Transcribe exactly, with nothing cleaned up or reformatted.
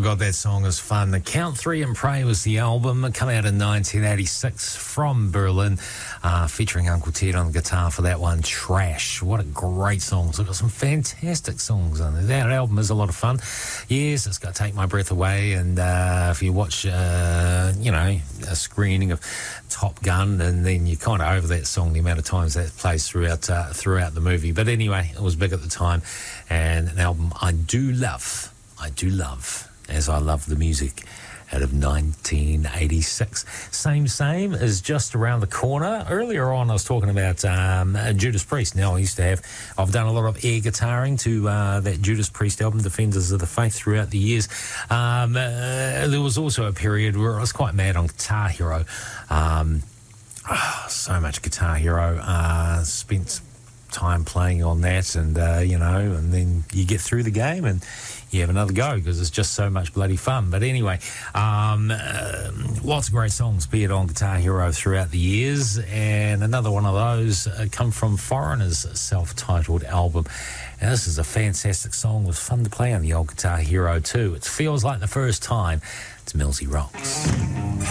God, that song is fun. The Count Three and Pray was the album. It came out in nineteen eighty-six from Berlin, uh, featuring Uncle Ted on the guitar for that one, Trash. What a great song. It's got some fantastic songs on it. That album is a lot of fun. Yes, it's got Take My Breath Away, and uh, if you watch, uh, you know, a screening of Top Gun, and then you're kind of over that song, the amount of times that plays throughout, uh, throughout the movie. But anyway, it was big at the time, and an album I do love. I do love, as I love the music out of nineteen eighty-six. Same, same is just around the corner. Earlier on, I was talking about um, Judas Priest. Now, I used to have, I've done a lot of air guitaring to uh, that Judas Priest album, Defenders of the Faith, throughout the years. Um, uh, there was also a period where I was quite mad on Guitar Hero. Um, oh, so much Guitar Hero. Uh, spent time playing on that, and uh, you know, and then you get through the game and you have another go because it's just so much bloody fun. But anyway, um, uh, lots of great songs appeared on Guitar Hero throughout the years, and another one of those uh, come from Foreigner's self-titled album. And this is a fantastic song. It was fun to play on the old Guitar Hero too. It feels like the first time. It's Millsy Rocks.